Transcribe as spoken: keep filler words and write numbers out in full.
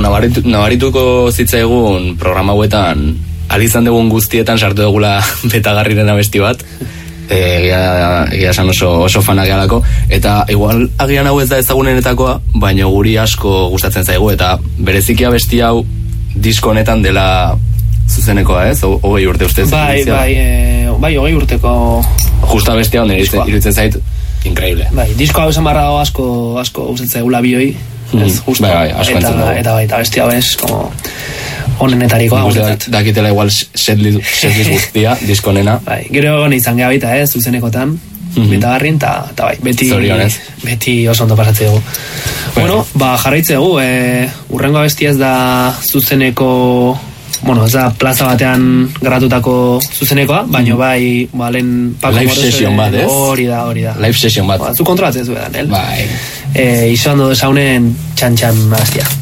nabaritu, nabarituko zitzaigun programa hauetan, alizan dugun guztietan sartu dugula Betagarriren abesti bat, egia esan oso, oso fanak gehalako, eta igual agian hau ez da ezagunenetakoa, baina guri asko gustatzen zaigu, eta bereziki abesti hau disko honetan dela zuzenekoa, ez? Hogei urte ustez. Bai, bai, e, bai, hogei urteko... Justa abesti hau nire iruditzen zait, increíble. Bai, disko hau esan barra dago asko, asko gustatzen zaigula bioi, ez, justo. Bai, bai, asko entzun dago. Eta bai, eta abesti hau ez, como... onenetarikoa gustatzen. Dakitela igual setlist guztia, disko nena. Bai, gero egon izan geha baita, ez, zuzenekotan, Betagarrin, eta bai, beti, beti oso ondo pasatzen dugu. Bueno, ba, jarraitze dugu, e, urrengo abestia ez da zuzeneko, bueno, ez da plaza batean gratutako zuzenekoa, baina bai, ba, lehen Paco live session bat, ez? Hori da, hori da. Live session bat. Ba, zu kontrolatzen zu edan, el? Bai. E, iso hando desaunen txan-txan abestia.